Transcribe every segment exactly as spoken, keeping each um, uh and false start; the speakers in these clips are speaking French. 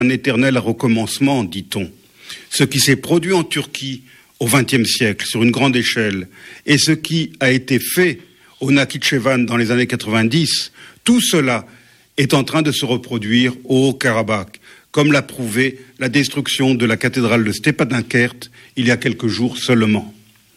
un éternel recommencement, dit-on. Ce qui s'est produit en Turquie au vingtième siècle sur une grande échelle et ce qui a été fait au Nakhitchevan dans les années quatre-vingt-dix, tout cela est en train de se reproduire au Haut-Karabakh, comme l'a prouvé la destruction de la cathédrale de Stepanakert il y a quelques jours seulement.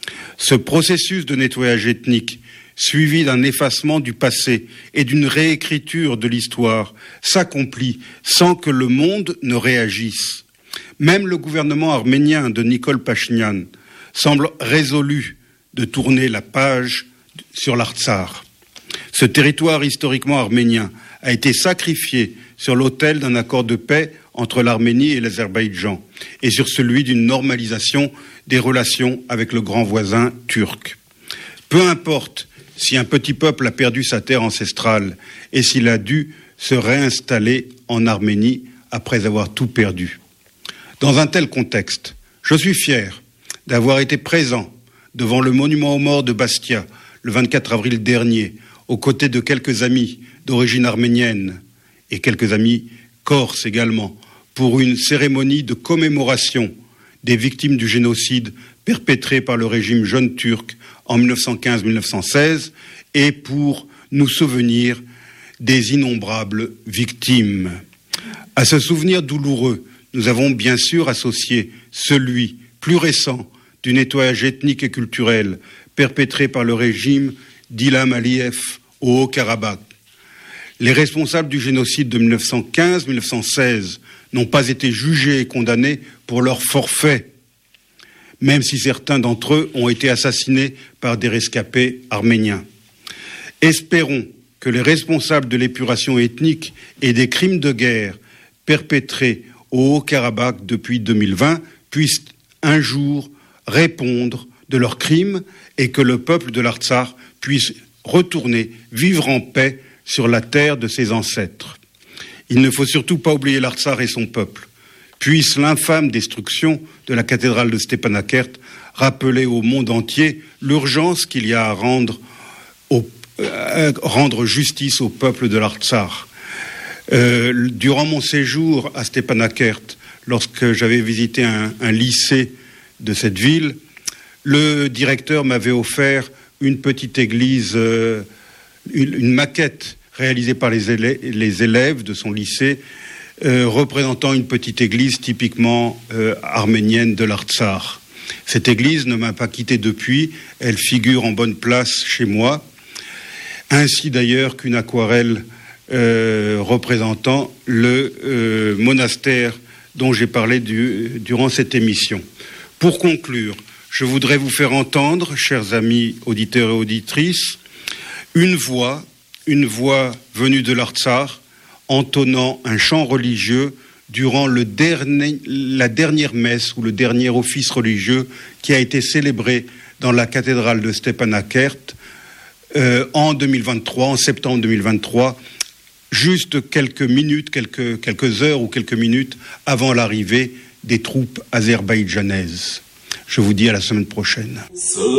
Ce processus de nettoyage ethnique, suivi d'un effacement du passé et d'une réécriture de l'histoire, s'accomplit sans que le monde ne réagisse. Même le gouvernement arménien de Nikol Pachinian semble résolu de tourner la page sur l'Artsakh. Ce territoire historiquement arménien a été sacrifié sur l'autel d'un accord de paix entre l'Arménie et l'Azerbaïdjan et sur celui d'une normalisation des relations avec le grand voisin turc. Peu importe si un petit peuple a perdu sa terre ancestrale et s'il a dû se réinstaller en Arménie après avoir tout perdu. Dans un tel contexte, je suis fier d'avoir été présent devant le monument aux morts de Bastia le vingt-quatre avril dernier, aux côtés de quelques amis d'origine arménienne et quelques amis corses également, pour une cérémonie de commémoration des victimes du génocide perpétré par le régime jeune turc en mille neuf cent quinze mille neuf cent seize et pour nous souvenir des innombrables victimes. À ce souvenir douloureux, nous avons bien sûr associé celui, plus récent, du nettoyage ethnique et culturel perpétré par le régime d'Ilham Aliyev au Haut-Karabakh. Les responsables du génocide de mille neuf cent quinze mille neuf cent seize n'ont pas été jugés et condamnés pour leurs forfaits, même si certains d'entre eux ont été assassinés par des rescapés arméniens. Espérons que les responsables de l'épuration ethnique et des crimes de guerre perpétrés au Haut-Karabakh depuis deux mille vingt puissent un jour répondre de leurs crimes et que le peuple de l'Artsakh puisse retourner vivre en paix sur la terre de ses ancêtres. Il ne faut surtout pas oublier l'Artsakh et son peuple. Puisse l'infâme destruction de la cathédrale de Stepanakert rappeler au monde entier l'urgence qu'il y a à rendre, au, euh, rendre justice au peuple de l'Artsakh. Euh, durant mon séjour à Stepanakert, lorsque j'avais visité un, un lycée de cette ville, le directeur m'avait offert une petite église, euh, une, une maquette réalisée par les élèves, les élèves de son lycée, euh, représentant une petite église typiquement euh, arménienne de l'Artsakh. Cette église ne m'a pas quitté depuis, elle figure en bonne place chez moi, ainsi d'ailleurs qu'une aquarelle euh, représentant le euh, monastère dont j'ai parlé du, durant cette émission. Pour conclure, je voudrais vous faire entendre, chers amis auditeurs et auditrices, une voix, une voix venue de l'Artsakh, entonnant un chant religieux durant le dernier, la dernière messe ou le dernier office religieux qui a été célébré dans la cathédrale de Stepanakert euh, en deux mille vingt-trois, en septembre deux mille vingt-trois, juste quelques minutes, quelques, quelques heures ou quelques minutes avant l'arrivée des troupes azerbaïdjanaises. Je vous dis à la semaine prochaine.